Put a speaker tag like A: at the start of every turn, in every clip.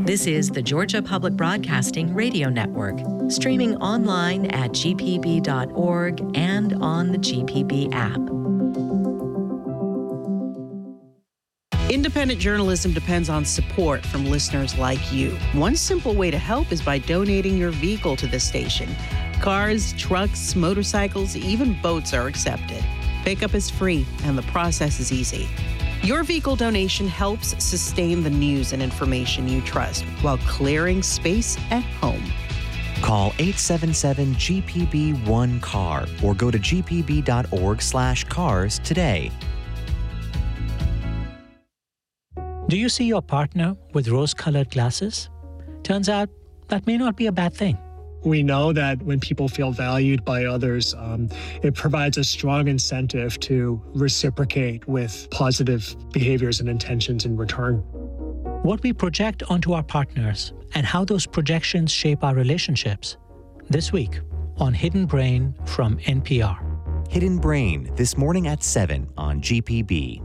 A: This is the Georgia Public Broadcasting Radio Network, streaming online at gpb.org and on the GPB app.
B: Independent journalism depends on support from listeners like you. One simple way to help is by donating your vehicle to the station. Cars, trucks, motorcycles, even boats are accepted. Pickup is free, and the process is easy. Your vehicle donation helps sustain the news and information you trust while clearing space at home.
C: Call 877-GPB-1-CAR or go to gpb.org/cars today.
D: Do you see your partner with rose-colored glasses? Turns out that may not be a bad thing.
E: We know that when people feel valued by others, it provides a strong incentive to reciprocate with positive behaviors and intentions in return.
D: What we project onto our partners and how those projections shape our relationships. This week on Hidden Brain from NPR.
C: Hidden Brain, this morning at 7 on GPB.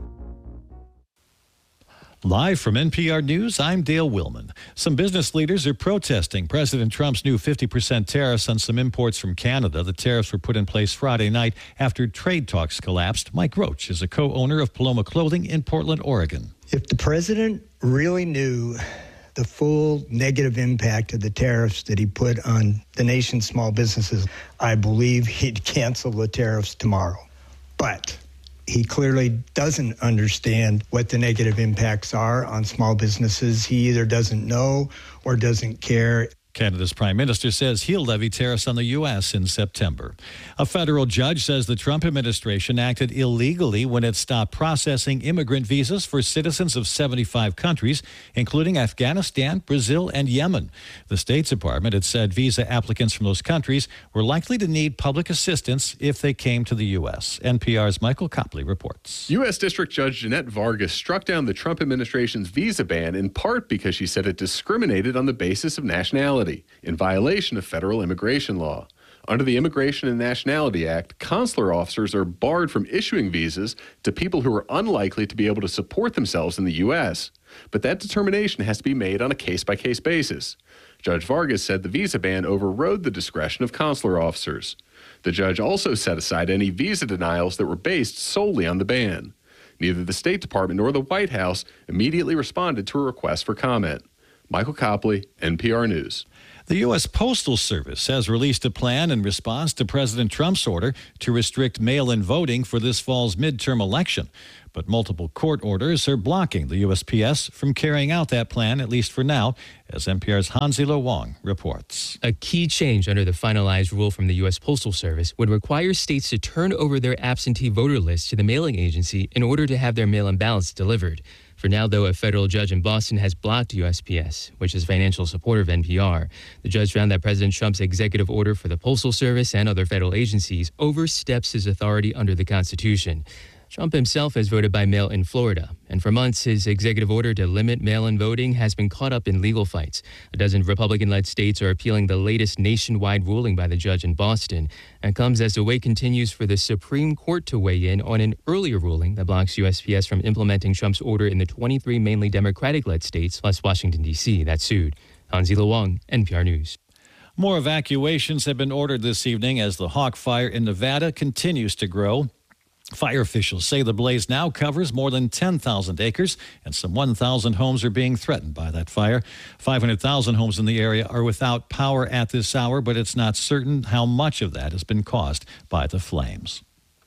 F: Live from NPR News, I'm Dale Willman. Some business leaders are protesting President Trump's new 50% tariffs on some imports from Canada. The tariffs were put in place Friday night after trade talks collapsed. Mike Roach is a co-owner of Paloma Clothing in Portland, Oregon.
G: If the president really knew the full negative impact of the tariffs that he put on the nation's small businesses, I believe he'd cancel the tariffs tomorrow. But he clearly doesn't understand what the negative impacts are on small businesses. He either doesn't know or doesn't care.
F: Canada's prime minister says he'll levy tariffs on the U.S. in September. A federal judge says the Trump administration acted illegally when it stopped processing immigrant visas for citizens of 75 countries, including Afghanistan, Brazil, and Yemen. The State Department had said visa applicants from those countries were likely to need public assistance if they came to the U.S. NPR's Michael Copley reports.
H: U.S. District Judge Jeanette Vargas struck down the Trump administration's visa ban in part because she said it discriminated on the basis of nationality, in violation of federal immigration law. Under the Immigration and Nationality Act, consular officers are barred from issuing visas to people who are unlikely to be able to support themselves in the U.S. But that determination has to be made on a case-by-case basis. Judge Vargas said the visa ban overrode the discretion of consular officers. The judge also set aside any visa denials that were based solely on the ban. Neither the State Department nor the White House immediately responded to a request for comment. Michael Copley, NPR News.
F: The U.S. Postal Service has released a plan in response to President Trump's order to restrict mail-in voting for this fall's midterm election. But multiple court orders are blocking the USPS from carrying out that plan, at least for now, as NPR's Hanzilo Wong reports.
I: A key change under the finalized rule from the U.S. Postal Service would require states to turn over their absentee voter lists to the mailing agency in order to have their mail-in ballots delivered. For now, though, a federal judge in Boston has blocked USPS, which is a financial supporter of NPR. The judge found that President Trump's executive order for the Postal Service and other federal agencies oversteps his authority under the Constitution. Trump himself has voted by mail in Florida, and for months his executive order to limit mail-in voting has been caught up in legal fights. A dozen Republican-led states are appealing the latest nationwide ruling by the judge in Boston, and comes as the wait continues for the Supreme Court to weigh in on an earlier ruling that blocks USPS from implementing Trump's order in the 23 mainly Democratic-led states, plus Washington, D.C., that sued. Hanzilo Wong, NPR News.
F: More evacuations have been ordered this evening as the Hawk Fire in Nevada continues to grow. Fire officials say the blaze now covers more than 10,000 acres, and some 1,000 homes are being threatened by that fire. 500,000 homes in the area are without power at this hour, but it's not certain how much of that has been caused by the flames.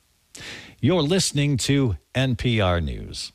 F: You're listening to NPR News.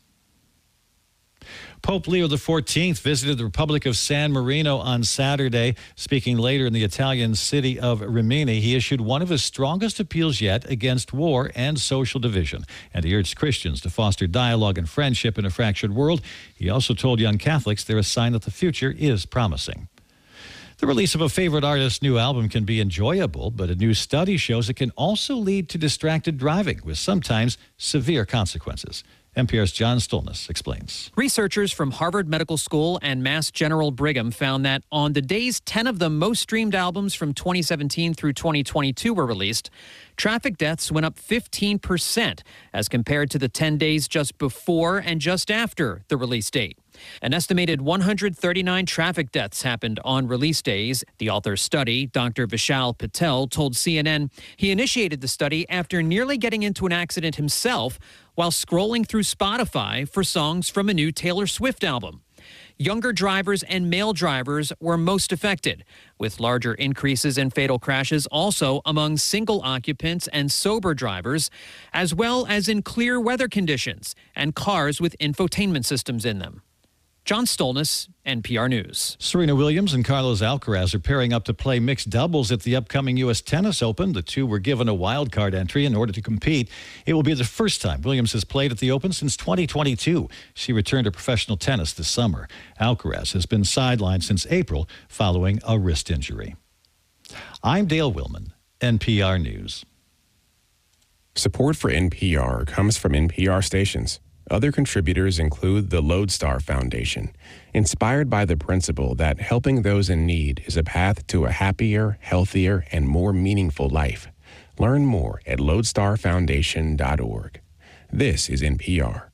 F: Pope Leo XIV visited the Republic of San Marino on Saturday. Speaking later in the Italian city of Rimini, he issued one of his strongest appeals yet against war and social division, and he urged Christians to foster dialogue and friendship in a fractured world. He also told young Catholics they're a sign that the future is promising. The release of a favorite artist's new album can be enjoyable, but a new study shows it can also lead to distracted driving with sometimes severe consequences. NPR's John Stolness explains.
J: Researchers from Harvard Medical School and Mass General Brigham found that on the days 10 of the most streamed albums from 2017 through 2022 were released, traffic deaths went up 15% as compared to the 10 days just before and just after the release date. An estimated 139 traffic deaths happened on release days. The author's study, Dr. Vishal Patel, told CNN he initiated the study after nearly getting into an accident himself while scrolling through Spotify for songs from a new Taylor Swift album. Younger drivers and male drivers were most affected, with larger increases in fatal crashes also among single occupants and sober drivers, as well as in clear weather conditions and cars with infotainment systems in them. John Stolness, NPR News.
F: Serena Williams and Carlos Alcaraz are pairing up to play mixed doubles at the upcoming U.S. Tennis Open. The two were given a wild card entry in order to compete. It will be the first time Williams has played at the Open since 2022. She returned to professional tennis this summer. Alcaraz has been sidelined since April following a wrist injury. I'm Dale Willman, NPR News.
K: Support for NPR comes from NPR stations. Other contributors include the Lodestar Foundation, inspired by the principle that helping those in need is a path to a happier, healthier, and more meaningful life. Learn more at lodestarfoundation.org. This is NPR.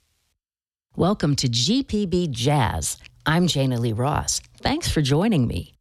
L: Welcome to GPB Jazz. I'm Jana Lee Ross. Thanks for joining me.